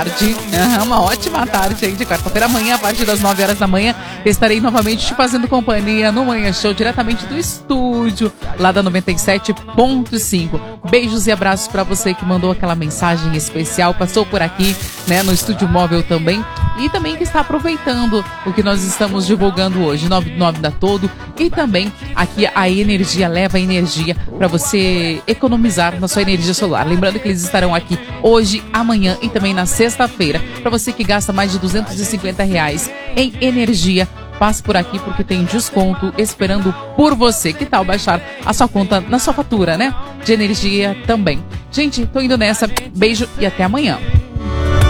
tarde. Uma ótima tarde aí de quarta-feira. Amanhã, a partir das 9 horas da manhã, estarei novamente te fazendo companhia no Manhã Show, diretamente do estúdio, lá da 97.5. Beijos e abraços para você que mandou aquela mensagem especial, passou por aqui, né, no estúdio móvel também, e também que está aproveitando o que nós estamos divulgando hoje, 99 da Todo, e também aqui a Energia leva energia para você economizar na sua energia solar. Lembrando que eles estarão aqui hoje, amanhã e também na sexta-feira. Para você que gasta mais de R$250 em energia, passe por aqui porque tem desconto esperando por você. Que tal baixar a sua conta na sua fatura, né? De energia também. Gente, tô indo nessa. Beijo e até amanhã.